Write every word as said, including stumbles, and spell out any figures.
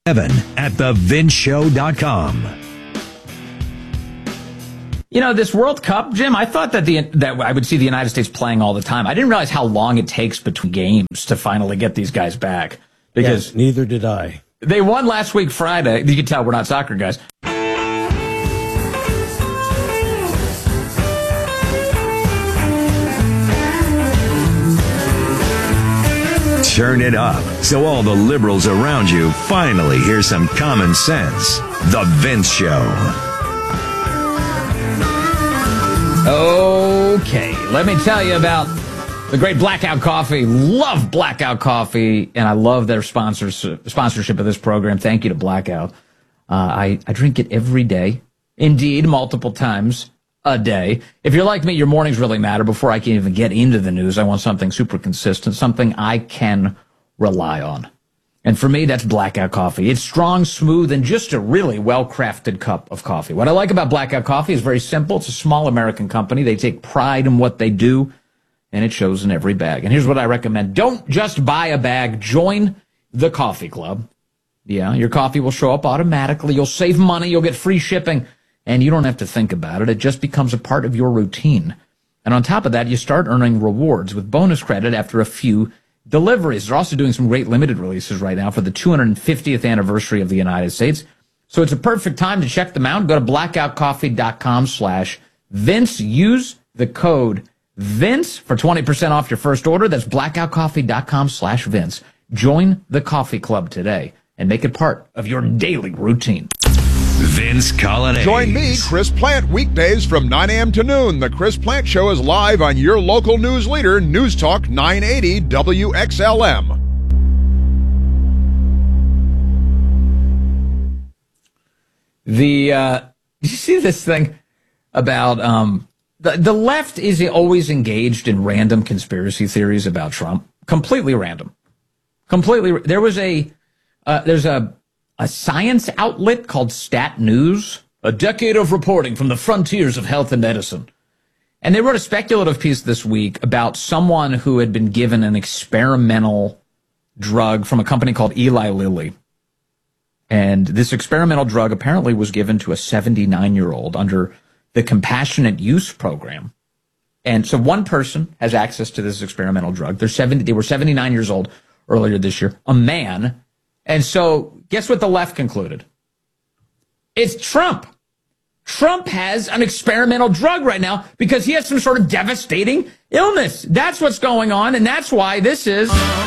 Evan at the vince show dot com. You know, this World Cup, Jim, I thought that the that I would see the United States playing all the time. I didn't realize how long it takes between games to finally get these guys back. Because yes, neither did I. They won last week Friday. You can tell we're not soccer guys. Turn it up so all the liberals around you finally hear some common sense. The Vince Show. Okay, let me tell you about the great Blackout Coffee. Love Blackout Coffee, and I love their sponsors, sponsorship of this program. Thank you to Blackout. Uh, I, I drink it every day, indeed, multiple times a day. If you're like me, your mornings really matter. Before I can even get into the news, I want something super consistent, something I can rely on. And for me, that's Blackout Coffee. It's strong, smooth, and just a really well-crafted cup of coffee. What I like about Blackout Coffee is very simple. It's a small American company. They take pride in what they do, and it shows in every bag. And here's what I recommend. Don't just buy a bag. Join the coffee club. Yeah, your coffee will show up automatically. You'll save money. You'll get free shipping. And you don't have to think about it. It just becomes a part of your routine. And on top of that, you start earning rewards with bonus credit after a few deliveries. They're also doing some great limited releases right now for the two hundred fiftieth anniversary of the United States. So it's a perfect time to check them out. Go to blackout coffee dot com slash Vince. Use the code Vince for twenty percent off your first order. That's blackout coffee dot com slash Vince. Join the coffee club today and make it part of your daily routine. Vince Coglianese. Join me, Chris Plant, weekdays from nine a.m. to noon. The Chris Plant Show is live on your local news leader, News Talk nine eighty W X L M. The, uh, you see this thing about, um, the, the left is always engaged in random conspiracy theories about Trump. Completely random. Completely. There was a, uh, there's a, a science outlet called Stat News, a decade of reporting from the frontiers of health and medicine. And they wrote a speculative piece this week about someone who had been given an experimental drug from a company called Eli Lilly. And this experimental drug apparently was given to a seventy-nine-year-old under the compassionate use program. And so one person has access to this experimental drug. They're seventy, they were seventy-nine years old earlier this year, a man. And so guess what the left concluded? It's Trump. Trump has an experimental drug right now because he has some sort of devastating illness. That's what's going on, and that's why this is